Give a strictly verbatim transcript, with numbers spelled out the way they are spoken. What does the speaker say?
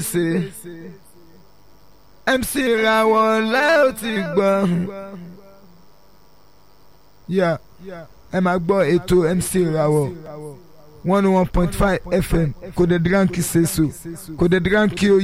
M C Rawọ lẹ́ ò ti gbọ́. Yeah. Ẹ máa gbọ́ ètò M C Rawọ one oh one point five F M kò dé drank ṣe so kò dé drank o.